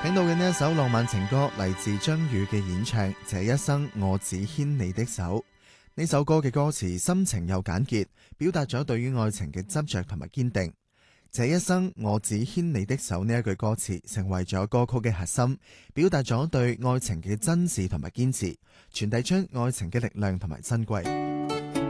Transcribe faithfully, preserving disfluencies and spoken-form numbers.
聽到嘅呢一首浪漫情歌嚟自張宇嘅演唱《這一生我只牽你的手》。呢首歌嘅歌詞深情又簡潔，表達咗對於愛情嘅執着同埋堅定。這一生我只牽你的手呢一句歌詞成為咗歌曲嘅核心，表達咗對愛情嘅真摯同埋堅持，傳遞出愛情嘅力量同埋珍貴。